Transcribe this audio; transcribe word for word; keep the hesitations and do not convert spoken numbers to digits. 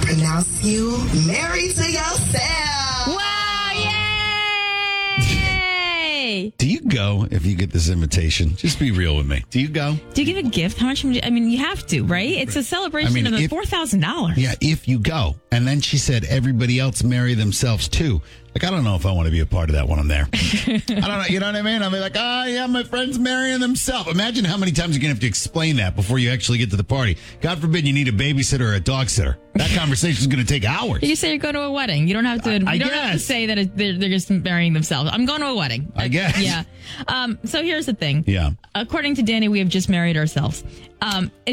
pronounce you married to yourself. Wow, yay! Do you go if you get this invitation? Just be real with me. Do you go? Do you give a gift? How much? I mean, you have to, right? It's a celebration I mean, of if- four thousand dollars. Yeah, if you go. And then she said everybody else marry themselves too. Like, I don't know if I want to be a part of that when I'm there. I don't know. You know what I mean? I'll be like, oh, yeah, my friend's marrying themselves. Imagine how many times you're going to have to explain that before you actually get to the party. God forbid you need a babysitter or a dog sitter. That conversation is going to take hours. You say you're going to a wedding. You don't have to. I- You I don't have to guess. say that it, they're, they're just marrying themselves. I'm going to a wedding. I guess. Yeah. Um, so here's the thing. Yeah. According to Danny, we have just married ourselves. Um,